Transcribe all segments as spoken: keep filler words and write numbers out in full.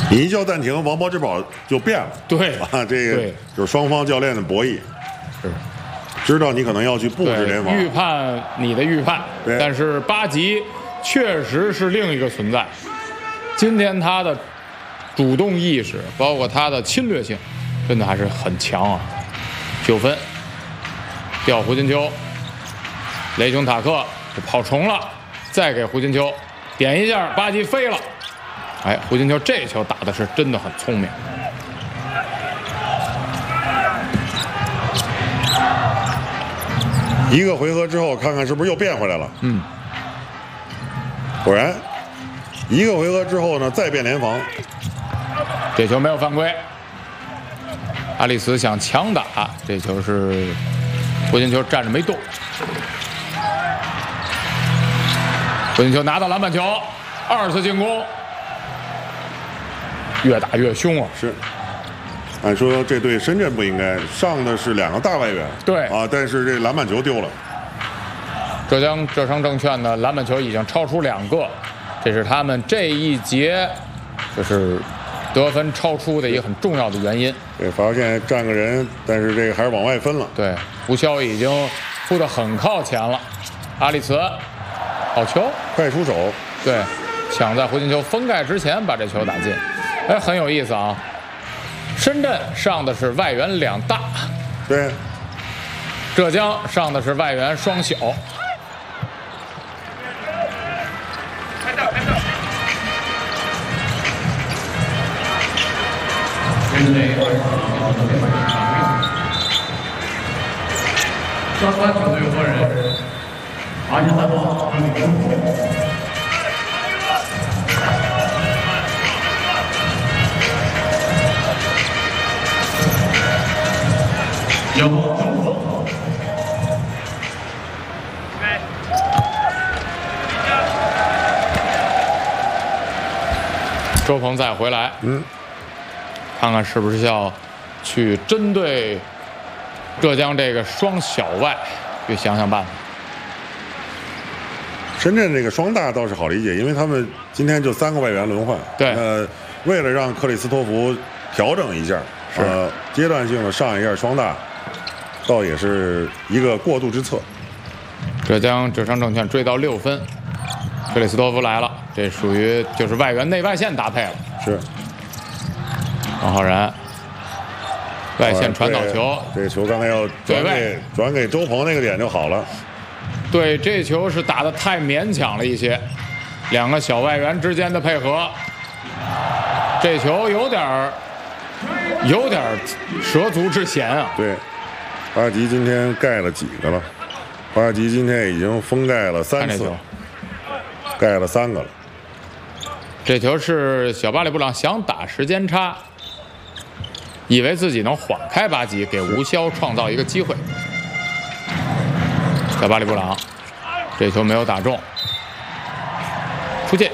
你一叫暂停，王柏之宝就变了。 对啊，这个就是双方教练的博弈。 是， 知道你可能要去布置联防， 预判你的预判，但是八级确实是另一个存在。今天他的主动意识，包括他的侵略性，真的还是很强啊。九分，掉胡金秋，雷雄塔克就跑重了，再给胡金秋点一下，八级飞了。哎，胡金秋这球打的是真的很聪明。 一个回合之后，看看是不是又变回来了。 嗯， 果然，一个回合之后呢，再变联防。 这球没有犯规。阿里茨想强打，这球是胡金秋站着没动。胡金秋拿到篮板球，二次进攻。越打越凶啊！ 是，按说这对深圳不应该上的是两个大外援， 对啊，但是这篮板球丢了。 浙江浙商证券的篮板球已经超出两个，这是他们这一节就是得分超出的一个很重要的原因。 对，发现站个人，但是这个还是往外分了。 对，胡潇已经扑得很靠前了。阿里茨，好球， 快出手。 对，抢在胡金秋封盖之前把这球打进。哎，很有意思啊！深圳上的是外援两大， 对， 浙江上的是外援双小。 开道，开道。针对二十号的被罚球，双方球队获人，二十三号张宇生。有周鹏再回来， 嗯， 看看是不是要去针对浙江这个双小外，去想想办法。 深圳这个双大倒是好理解，因为他们今天就三个外援轮换。 对， 呃，为了让克里斯托弗调整一下，呃，阶段性的上一下双大。倒也是一个过渡之策。 浙江浙商证券追到六分，克里斯托弗来了，这属于就是外援内外线搭配了。 是。 王浩然，外线传导球， 这个球刚才要转给转给周鹏那个点就好了。 对，这球是打得太勉强了一些，两个小外援之间的配合，这球有点儿有点儿蛇足之嫌啊。 对。巴吉今天盖了几个了？巴吉今天已经封盖了三次，盖了三个了。 这球是小巴里布朗想打时间差，以为自己能缓开巴吉，给吴潇创造一个机会。小巴里布朗，这球没有打中，出界。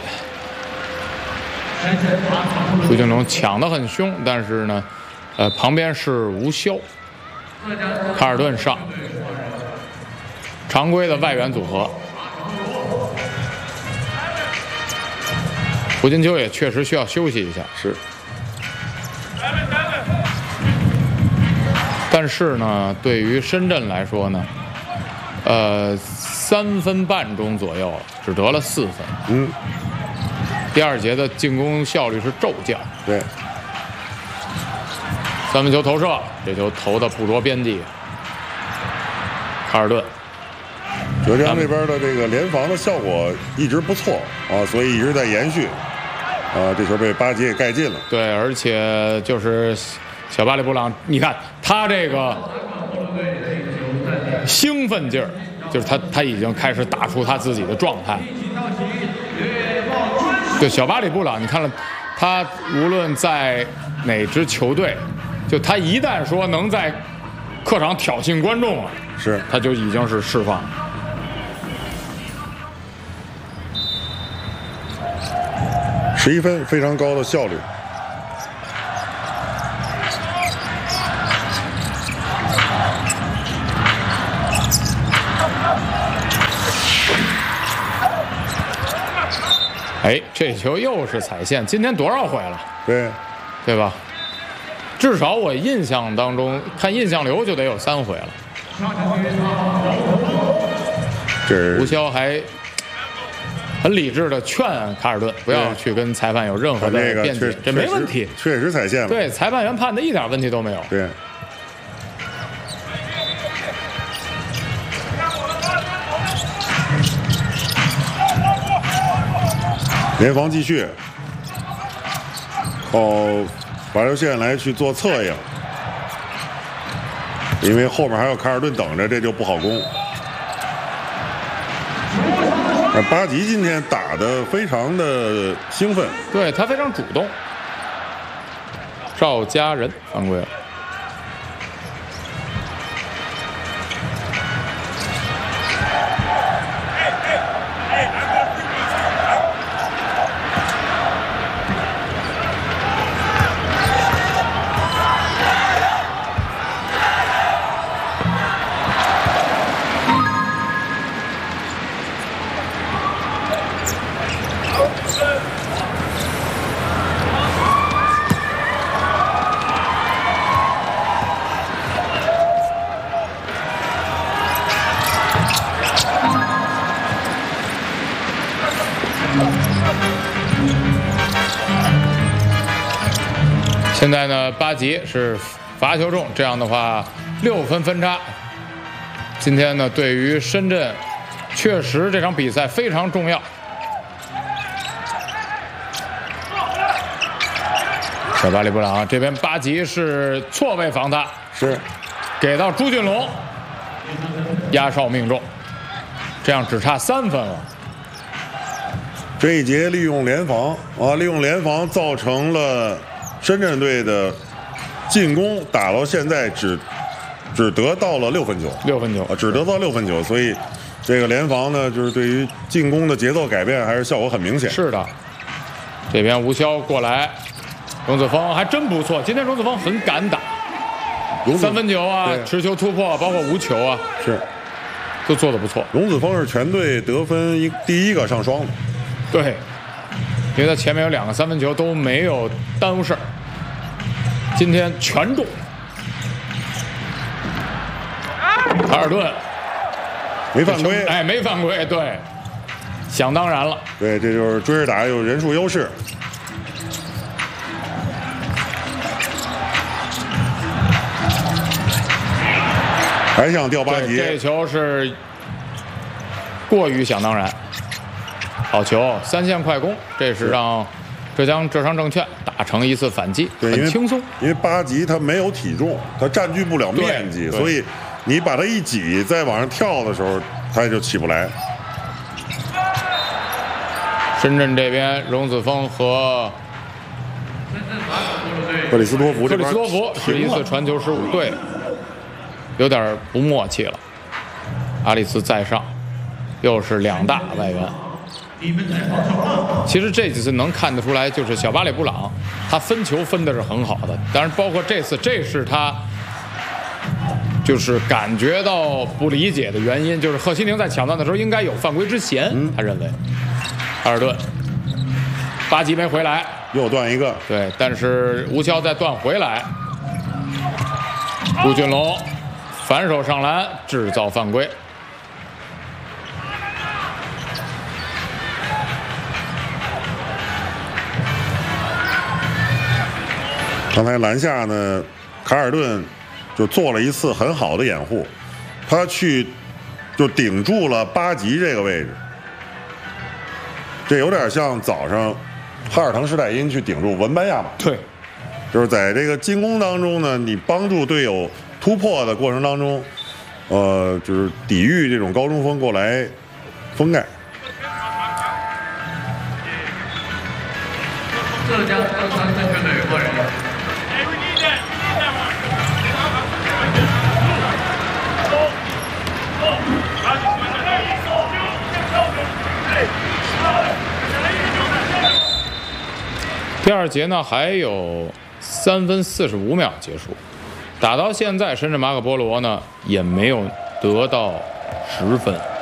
朱金龙抢得很凶，但是呢，呃，旁边是吴潇。卡尔顿上，常规的外援组合。胡金秋也确实需要休息一下， 是。 但是呢，对于深圳来说呢，呃，三分半钟左右了，只得了四分。 嗯。 第二节的进攻效率是骤降。 对。 三分球投射，这球投的不着边际。卡尔顿， 浙江这边的这个联防的效果一直不错啊，所以一直在延续。啊，这球被巴吉给盖进了。 对，而且就是小巴里布朗，你看他这个兴奋劲儿，就是他他已经开始打出他自己的状态。对，小巴里布朗，你看了他无论在哪支球队。就他一旦说能在客场挑衅观众了， 是他就已经是释放。 十一分，非常高的效率。 哎，这球又是踩线，今天多少回了？ 对， 对吧？至少我印象当中看印象流就得有三回了。 这吴骁还很理智的劝卡尔顿不要去跟裁判有任何的辩解，这没问题， 确实踩线了。 对，裁判员判的一点问题都没有。 对。联防继续，靠罚球线来去做策应，因为后面还有卡尔顿等着，这就不好攻。巴吉今天打得非常的兴奋， 对他非常主动。赵家人犯规了。现在呢，八级是罚球中，这样的话六分分差。今天呢，对于深圳，确实这场比赛非常重要。小巴里布朗这边八级是错位防他， 是给到朱俊龙，压哨命中，这样只差三分了。 这一节利用联防啊，利用联防造成了深圳队的进攻打到现在只只得到了六分球， 六分球啊，只得到六分球，所以这个联防呢，就是对于进攻的节奏改变还是效果很明显。 是的，这边吴骁过来，荣子峰还真不错，今天荣子峰很敢打，三分球啊，持球突破，包括无球啊， 是都做得不错。 荣子峰是全队得分一第一个上双的， 对，因为他前面有两个三分球都没有耽误事儿，今天全中。卡尔顿没犯规， 哎，没犯规，对，想当然了。 对，这就是追着打有人数优势。还想掉八级， 这球是过于想当然。好球，三线快攻，这是让浙江浙商证券打成一次反击，很轻松。 因为八级他没有体重，他占据不了面积，所以你把它一挤，再往上跳的时候，他就起不来。 深圳这边，荣子峰和克里斯托弗， 克里斯托弗是一次传球失误，对，有点不默契了。阿里斯在上，又是两大外援。其实这几次能看得出来，就是小巴里布朗他分球分的是很好的，当然包括这次，这是他就是感觉到不理解的原因，就是贺西宁在抢断的时候应该有犯规之嫌，嗯、他认为。卡尔顿，八级没回来， 又断一个， 对，但是吴骁再断回来，朱俊龙反手上篮制造犯规。 刚才篮下呢，卡尔顿就做了一次很好的掩护，他去就顶住了八级这个位置，这有点像早上哈尔滕施泰因去顶住文班亚马。 对， 就是在这个进攻当中呢，你帮助队友突破的过程当中，呃，就是抵御这种高中锋过来封盖。 浙江浙商证券的有个人。 第二节呢还有三分四十五秒结束，打到现在，深圳马可波罗呢也没有得到十分。